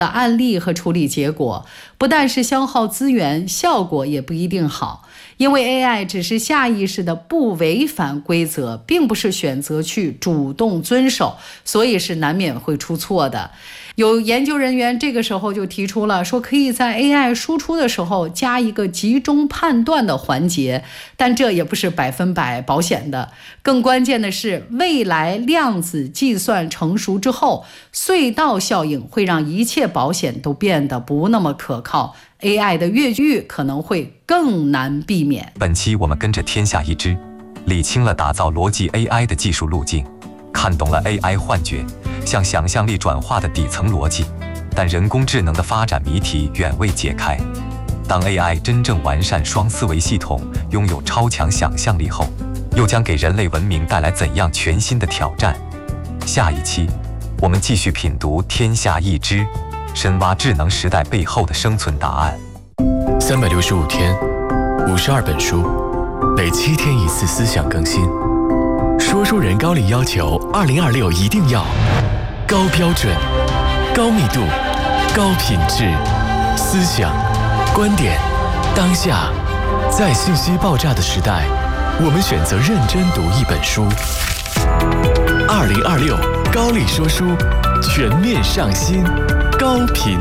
的案例和处理结果，不但是消耗资源，效果也不一定好。因为 AI 只是下意识的不违反规则，并不是选择去主动遵守，所以是难免会出错的。有研究人员这个时候就提出了，说可以在 AI 输出的时候加一个集中判断的环节，但这也不是100%保险的。更关键的是，未来量子计算成熟之后，隧道效应会让一切保险都变得不那么可靠。AI 的越狱可能会更难避免。 本期我们跟着天下一知，理清了打造逻辑 AI 的技术路径，看懂了 AI 幻觉向想象力转化的底层逻辑，但人工智能的发展谜题远未解开。当 AI 真正完善双思维系统，拥有超强想象力后，又将给人类文明带来怎样全新的挑战？下一期我们继续品读天下一知，深挖智能时代背后的生存答案。 365天，52本书，每7天1次思想更新。说书人高力要求2026一定要高标准、高密度、高品质，思想、观点，当下，在信息爆炸的时代，我们选择认真读一本书。2026高力说书全面上新，高品